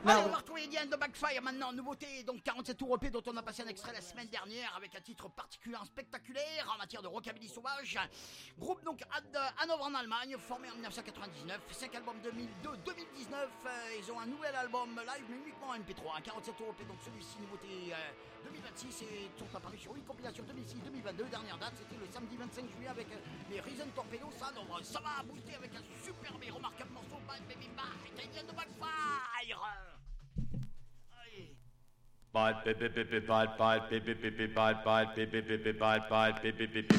Allez, on va retrouver Indian de Backfire maintenant, nouveauté, donc 47 tours EP dont on a passé un extrait la semaine dernière avec un titre particulièrement spectaculaire en matière de rockabilly sauvage. Groupe donc à Hanovre en Allemagne, formé en 1999, 5 albums 2002-2019, ils ont un nouvel album live mais uniquement en MP3, 47 tours EP, donc celui-ci nouveauté 2026 et sont apparus sur 8 compilations 2006-2022, dernière date c'était le samedi 25 juillet avec les Reason Torpedo, ça va booster avec un superbe et remarquable morceau Bad Baby Bite, Indian de Backfire. Bite, baby, baby, bite, bite, baby, baby, bite, bite, baby, baby, bite, bite, baby, baby.